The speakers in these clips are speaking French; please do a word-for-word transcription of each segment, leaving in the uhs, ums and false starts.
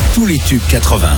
tous les tubes quatre-vingts.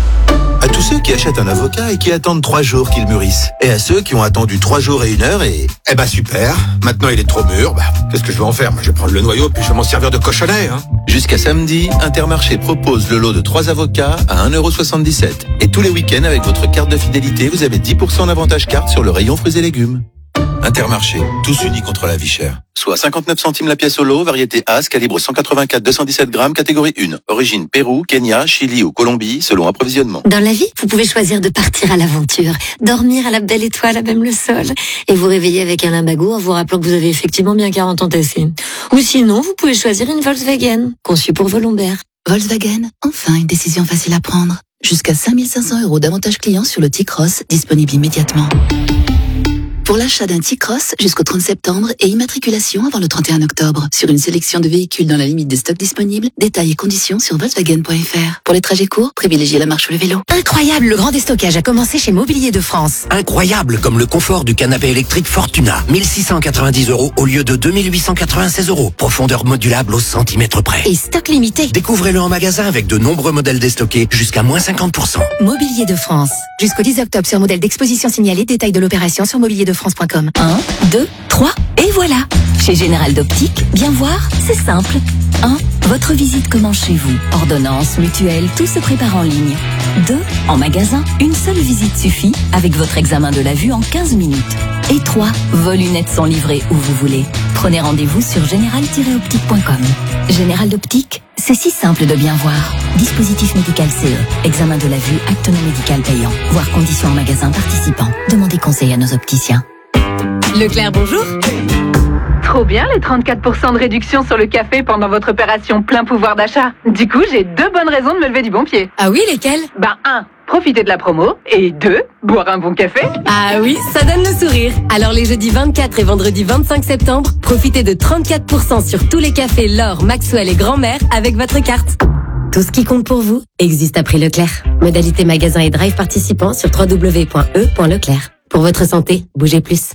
À tous ceux qui achètent un avocat et qui attendent trois jours qu'il mûrisse. Et à ceux qui ont attendu trois jours et une heure et... Eh ben super, maintenant il est trop mûr, bah, qu'est-ce que je vais en faire? Moi, je vais prendre le noyau puis je vais m'en servir de cochonnet. Hein. Jusqu'à samedi, Intermarché propose le lot de trois avocats à un euro soixante-dix-sept. Et tous les week-ends, avec votre carte de fidélité, vous avez dix pour cent d'avantage carte sur le rayon fruits et légumes. Intermarché, tous unis contre la vie chère. Soit cinquante-neuf centimes la pièce au lot, variété As, calibre cent quatre-vingt-quatre deux cent dix-sept grammes, catégorie un. Origine Pérou, Kenya, Chili ou Colombie, selon approvisionnement. Dans la vie, vous pouvez choisir de partir à l'aventure, dormir à la belle étoile, à même le sol, et vous réveiller avec un limbago en vous rappelant que vous avez effectivement bien quarante ans tassés. Ou sinon, vous pouvez choisir une Volkswagen, conçue pour vos lombaires. Volkswagen, enfin une décision facile à prendre. Jusqu'à cinq mille cinq cents euros d'avantages clients sur le T-Cross, disponible immédiatement. Pour l'achat d'un T-Cross jusqu'au trente septembre et immatriculation avant le trente et un octobre. Sur une sélection de véhicules dans la limite des stocks disponibles, détails et conditions sur Volkswagen point F R. Pour les trajets courts, privilégiez la marche ou le vélo. Incroyable, le grand déstockage a commencé chez Mobilier de France. Incroyable comme le confort du canapé électrique Fortuna. mille six cent quatre-vingt-dix euros au lieu de deux mille huit cent quatre-vingt-seize euros. Profondeur modulable au centimètre près. Et stock limité. Découvrez-le en magasin avec de nombreux modèles déstockés jusqu'à moins cinquante pour cent. Mobilier de France. Jusqu'au dix octobre sur modèle d'exposition signalé. Détail de l'opération sur mobilier de france point com. un, deux, trois, et voilà. Chez Général d'Optique, bien voir, c'est simple. un. Votre visite commence chez vous. Ordonnance, mutuelle, tout se prépare en ligne. deux. En magasin, une seule visite suffit avec votre examen de la vue en quinze minutes. Et trois. Vos lunettes sont livrées où vous voulez. Prenez rendez-vous sur général tiret optique point com. Général d'Optique, c'est si simple de bien voir. Dispositif médical C E. Examen de la vue, acte non médical payant. Voir conditions en magasin participant. Demandez conseil à nos opticiens. Leclerc, bonjour. Trop bien les trente-quatre pour cent de réduction sur le café pendant votre opération plein pouvoir d'achat. Du coup, j'ai deux bonnes raisons de me lever du bon pied. Ah oui, lesquelles? Bah un, profiter de la promo. Et deux, boire un bon café. Ah oui, ça donne le sourire. Alors les jeudis vingt-quatre et vendredi vingt-cinq septembre, profitez de trente-quatre pour cent sur tous les cafés L'Or, Maxwell et Grand-Mère avec votre carte. Tout ce qui compte pour vous existe à prix Leclerc. Modalité magasin et drive participants sur w w w point e point leclerc. Pour votre santé, bougez plus.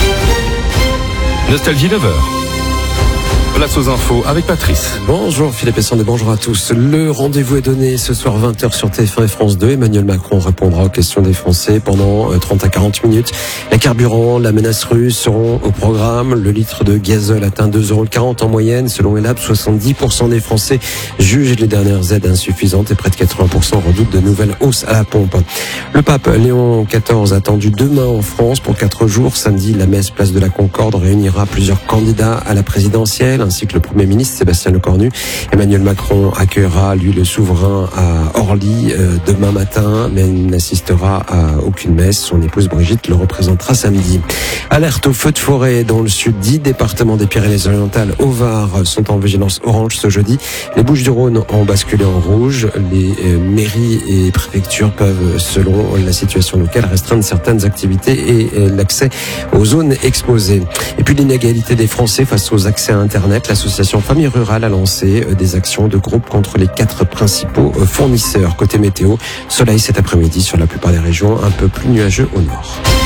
Nostalgie neuf heures. Place aux infos avec Patrice. Bonjour Philippe Essande et bonjour à tous. Le rendez-vous est donné ce soir vingt heures sur T F un et France deux. Emmanuel Macron répondra aux questions des Français pendant trente à quarante minutes. Les carburants, la menace russe seront au programme. Le litre de gazole atteint deux euros quarante en moyenne. Selon Elab, soixante-dix pour cent des Français jugent les dernières aides insuffisantes et près de quatre-vingts pour cent redoutent de nouvelles hausses à la pompe. Le pape Léon quatorze attendu demain en France pour quatre jours. Samedi, la messe place de la Concorde réunira plusieurs candidats à la présidentielle, ainsi que le Premier ministre Sébastien Lecornu. Emmanuel Macron accueillera, lui, le souverain à Orly euh, demain matin, mais il n'assistera à aucune messe. Son épouse Brigitte le représentera samedi. Alerte au feu de forêt dans le sud. dix départements des Pyrénées-Orientales au Var sont en vigilance orange ce jeudi. Les Bouches-du-Rhône ont basculé en rouge. Les euh, mairies et préfectures peuvent, selon la situation locale, restreindre certaines activités et euh, l'accès aux zones exposées. Et puis l'inégalité des Français face aux accès à Internet. L'association Famille Rurale a lancé des actions de groupe contre les quatre principaux fournisseurs. Côté météo, soleil cet après-midi sur la plupart des régions, un peu plus nuageux au nord.